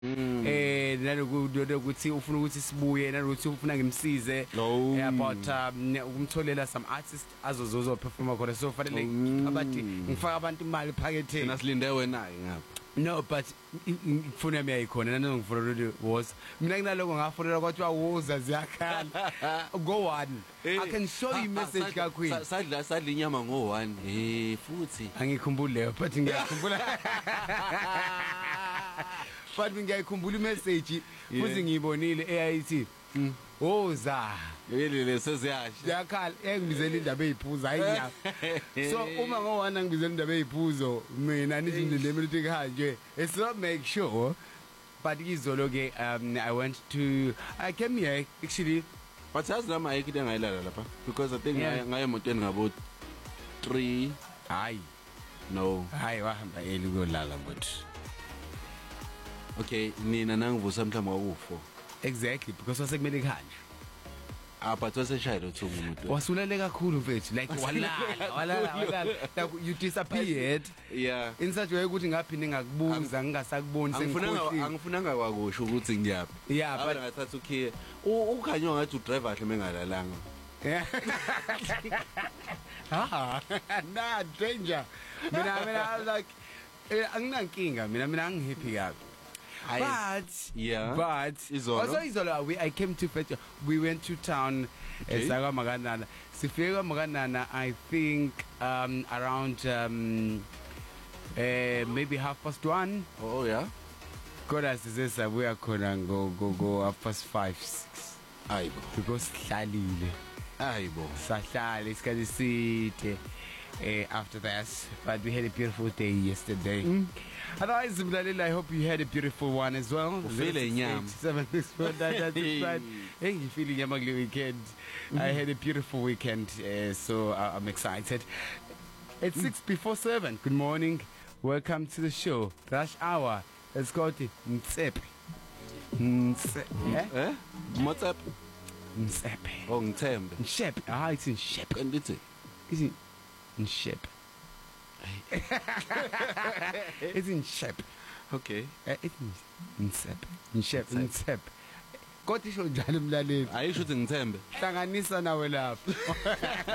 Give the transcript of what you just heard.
nalokuthi ufuna ukuthi sibuye nalokuthi ufuna ngimsize about ukumtholela some artists azozo performa khona so fanele abathi ngifaka abantu imali ephaketheni nasilinde wena ngapha. No, but ifuna miyayikhona nanongifuna was mina kunaloko ngafonela kwathi wawoza ziyakhala go one I can show you message kakhulu sadla inyama ngo 1 futhi angikhumbuli leyo but ngiyakhumbula but ngiyayikhumbula imessage futhi ngiyibonile eyayithi woza yelele seziyasha yakhala engibizela indaba eziphuza hayinya so uma ngo1 ngibizela indaba eziphuzo mina nithi ndileme lithi kanje so make sure but izolo ke I came here actually but has la mic engayilala lapha because I think ngaye emotweni ngabo 3 hayi no hayi wahamba eli kuyolala but okay nina nangivusa mhlamba wa4 exactly because wasekumele khanje but waseshayilo Thungu umuntu wasulele kakhulu mfethu like walala like you disappeared yeah in such way ukuthi ngaphinde ngakubuza ngingasakuboni sengikhohlile angifunanga kwakusho ukuthi ngiyaphi yeah but ngathatha ukhiye ukhanywa ngathi udriver hle mengalalanga nah danger mina like anginankinga mina angihappy kabi but I came to fetch we went to town Saka Maganana sifika Maganana I think around maybe 1:30 oh yeah kodwa sizesa buya khona go 5:30 ayibo because hlalile ayibo sahlala isikhathi side after that but we had a beautiful day yesterday otherwise Mlaleli, I hope you had a beautiful one as well. Feel inyama 764 that's right. Hey, you feeling inyama weekend? I had a beautiful weekend so I'm excited. It's 7:06. Good morning, welcome to the show Rush Hour. Let's go to Mtsepe. Mtsepe Mtsepe oh Mthembe Nshep it's in Shep and it's in Shep it's in Shep okay it's in Shep kodwa isho njalo Mlaleli ayisho ukuthi ngithembe hlanganisa nawe lapha